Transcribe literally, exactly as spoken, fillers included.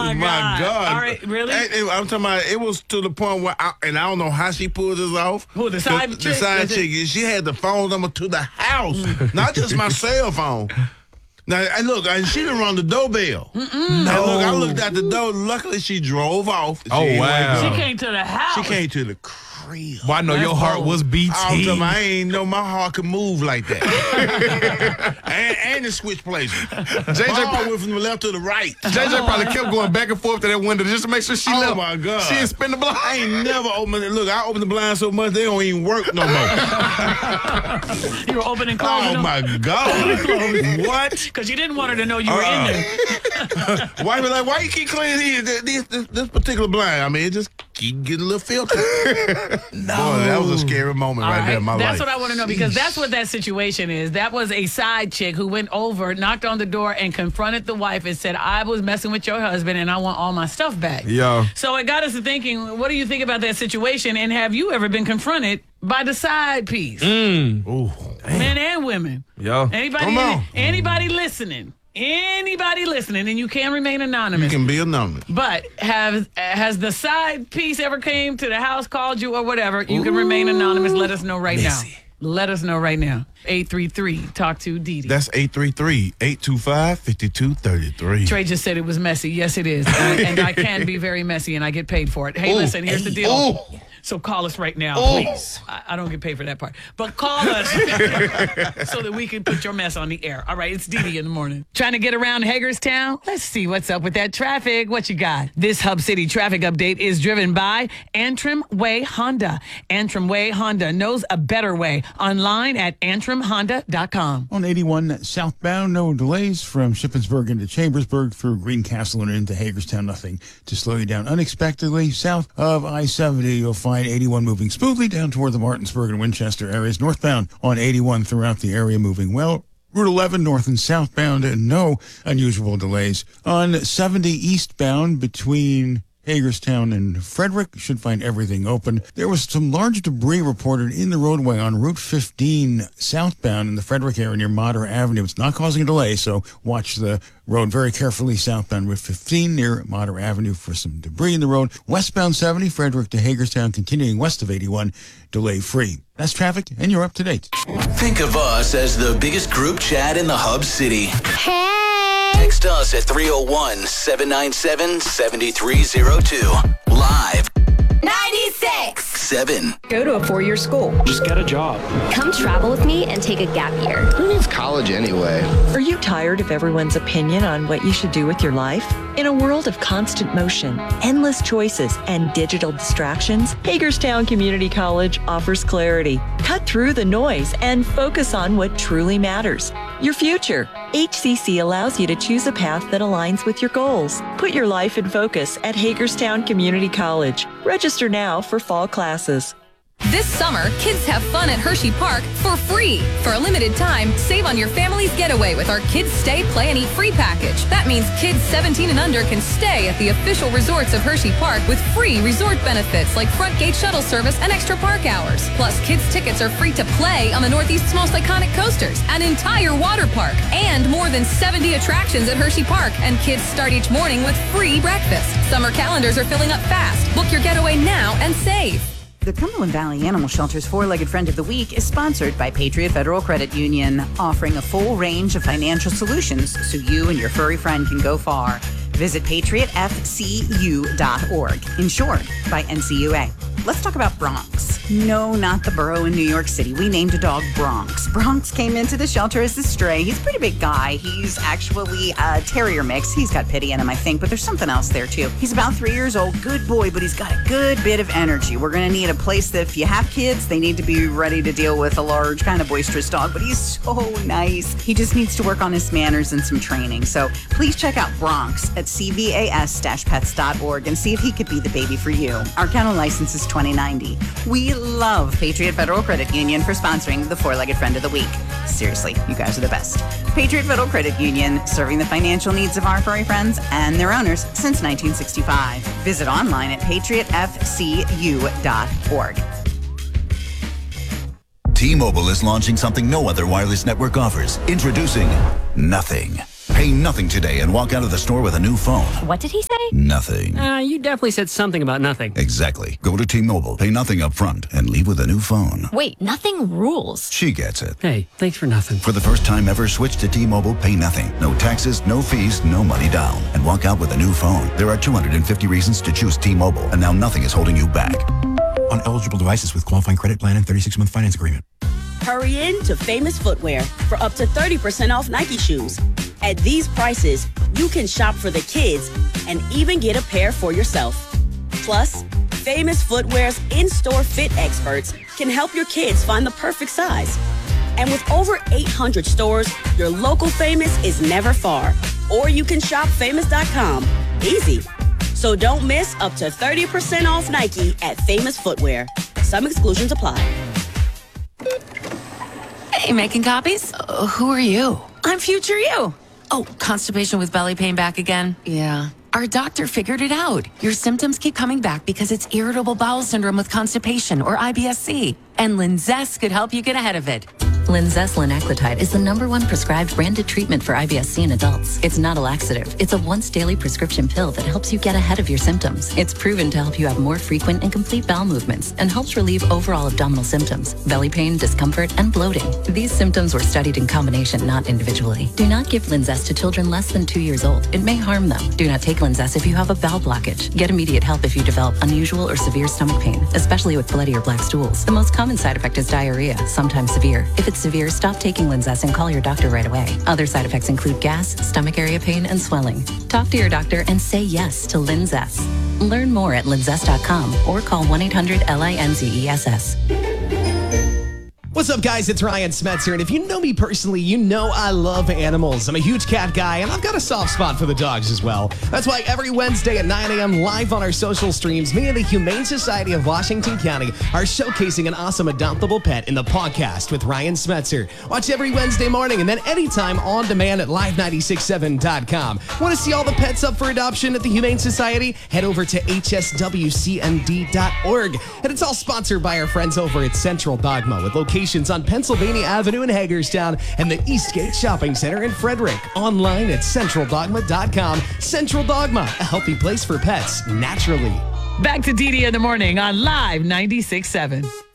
my, my God. God. All right, really? And- and I'm talking about, it was to the point where, I, and I don't know how she pulled this off. Who, the side the, chick? The side Was it- chick. She had the phone number to the house, not just my cell phone. Now, and look, and she didn't run the doorbell. Mm-mm. And look, I looked at the door. Luckily, she drove off. She Oh, ain't wow. wake up. She came to the house. She came to the crib. Well, I know That's your heart bold. was B T. I'm talking about, I ain't know my heart could move like that. and, and it switched places. J J, My heart went from the left to the right. J J probably kept going back and forth to that window just to make sure she Oh, left. my God. She didn't spin the blind. I ain't never opened it. Look, I opened the blind so much they don't even work no more. You were opening and closing Oh, them? my God. What? Because you didn't want her to know you were Uh-uh. in there. Why be like, why you keep cleaning these, this, this, this particular blind? I mean, it just keep getting a little filthy. No. Boy, that was a scary moment All right, there in my that's life. what I want to know, because that's what that situation is. That was a side chick who went over, knocked on the door, and confronted the wife and said, I was messing with your husband and I want all my stuff back. Yeah. So it got us to thinking, what do you think about that situation? And have you ever been confronted by the side piece? Mm. Ooh, Men and women. Yeah. Anybody, Come on. anybody listening? Anybody listening, and you can remain anonymous. you can be anonymous. But have has the side piece ever came to the house, called you, or whatever? You can remain anonymous. Let us know right Messy. now. Let us know right now. eight three three, talk to Didi. That's eight three three, eight two five, five two three three. Trey just said it was messy. Yes, it is. And, and I can be very messy, and I get paid for it. Hey, Ooh. listen, here's the deal. Ooh. So call us right now, Ooh. please. I, I don't get paid for that part. But call us so that we can put your mess on the air. All right, it's Didi in the morning. Trying to get around Hagerstown? Let's see what's up with that traffic. What you got? This Hub City traffic update is driven by Antrim Way Honda. Antrim Way Honda knows a better way. Online at antrim honda dot com. On eighty-one southbound, no delays from Shippensburg into Chambersburg through Greencastle and into Hagerstown. Nothing to slow you down unexpectedly. South of I seventy, you'll find eighty-one moving smoothly down toward the Martinsburg and Winchester areas. Northbound on eighty-one throughout the area moving well. Route eleven north and southbound, and no unusual delays. On seventy eastbound between Hagerstown and Frederick, should find everything open. There was some large debris reported in the roadway on Route fifteen southbound in the Frederick area near Mater Avenue. It's not causing a delay, so watch the road very carefully southbound Route fifteen near Mater Avenue for some debris in the road. Westbound seventy, Frederick to Hagerstown, continuing west of eighty-one, delay-free. That's traffic, and you're up to date. Think of us as the biggest group chat in the Hub City. Hey! Text us at three oh one, seven nine seven, seven three oh two. Live. ninety-six! Seven. Go to a four-year school. Just get a job. Come travel with me and take a gap year. Who needs college anyway? Are you tired of everyone's opinion on what you should do with your life? In a world of constant motion, endless choices, and digital distractions, Hagerstown Community College offers clarity. Cut through the noise and focus on what truly matters. Your future. H C C allows you to choose a path that aligns with your goals. Put your life in focus at Hagerstown Community College. Register now for fall classes. This summer, kids have fun at Hershey Park for free. For a limited time, save on your family's getaway with our Kids Stay, Play, and Eat free package. That means kids seventeen and under can stay at the official resorts of Hershey Park with free resort benefits like front gate shuttle service and extra park hours. Plus, kids' tickets are free to play on the Northeast's most iconic coasters, an entire water park, and more than seventy attractions at Hershey Park. And kids start each morning with free breakfast. Summer calendars are filling up fast. Book your getaway now and save. The Cumberland Valley Animal Shelter's Four-Legged Friend of the Week is sponsored by Patriot Federal Credit Union, offering a full range of financial solutions so you and your furry friend can go far. Visit patriot f c u dot org, insured by N C U A. Let's talk about Bronx. No, not the borough in New York City. We named a dog Bronx. Bronx came into the shelter as a stray. He's a pretty big guy. He's actually a terrier mix. He's got pity in him, I think, but there's something else there, too. He's about three years old. Good boy, but he's got a good bit of energy. We're going to need a place that if you have kids, they need to be ready to deal with a large, kind of boisterous dog, but he's so nice. He just needs to work on his manners and some training. So please check out Bronx at c v a s dash pets dot org and see if he could be the baby for you. Our kennel license is twenty ninety. We love Patriot Federal Credit Union for sponsoring the Four-Legged Friend of the Week. Seriously, you guys are the best. Patriot Federal Credit Union, serving the financial needs of our furry friends and their owners since nineteen sixty-five. Visit online at patriot f c u dot org. T-Mobile is launching something no other wireless network offers. Introducing Nothing. Pay nothing today and walk out of the store with a new phone. What did he say? Nothing. Uh, you definitely said something about nothing. Exactly. Go to T-Mobile, pay nothing up front, and leave with a new phone. Wait, nothing rules. She gets it. Hey, thanks for nothing. For the first time ever, switch to T-Mobile, pay nothing. No taxes, no fees, no money down. And walk out with a new phone. There are two hundred fifty reasons to choose T-Mobile, and now nothing is holding you back. On eligible devices with qualifying credit plan and thirty-six month finance agreement. Hurry in to Famous Footwear for up to thirty percent off Nike shoes. At these prices, you can shop for the kids and even get a pair for yourself. Plus, Famous Footwear's in-store fit experts can help your kids find the perfect size. And with over eight hundred stores, your local Famous is never far. Or you can shop famous dot com. Easy. So don't miss up to thirty percent off Nike at Famous Footwear. Some exclusions apply. Hey, making copies? Uh, who are you? I'm future you. Oh, constipation with belly pain back again? Yeah. Our doctor figured it out. Your symptoms keep coming back because it's irritable bowel syndrome with constipation, or I B S C. And Linzess could help you get ahead of it. Linzess linaclotide is the number one prescribed branded treatment for I B S C in adults. It's not a laxative. It's a once daily prescription pill that helps you get ahead of your symptoms. It's proven to help you have more frequent and complete bowel movements and helps relieve overall abdominal symptoms, belly pain, discomfort, and bloating. These symptoms were studied in combination, not individually. Do not give Linzess to children less than two years old. It may harm them. Do not take Linzess if you have a bowel blockage. Get immediate help if you develop unusual or severe stomach pain, especially with bloody or black stools. The most common side effect is diarrhea, sometimes severe. If it's severe, stop taking Linzess and call your doctor right away. Other side effects include gas, stomach area pain, and swelling. Talk to your doctor and say yes to Linzess. Learn more at linzess dot com or call one eight hundred L I N Z E S S. What's up, guys? It's Ryan Smetzer, and if you know me personally, you know I love animals. I'm a huge cat guy, and I've got a soft spot for the dogs as well. That's why every Wednesday at nine a.m. live on our social streams, me and the Humane Society of Washington County are showcasing an awesome adoptable pet in the podcast with Ryan Smetzer. Watch every Wednesday morning and then anytime on demand at live nine six seven dot com. Want to see all the pets up for adoption at the Humane Society? Head over to H S W C M D dot org. And it's all sponsored by our friends over at Central Dogma with locations on Pennsylvania Avenue in Hagerstown and the Eastgate Shopping Center in Frederick. Online at central dogma dot com. Central Dogma, a healthy place for pets naturally. Back to Dee Dee in the morning on Live ninety-six point seven.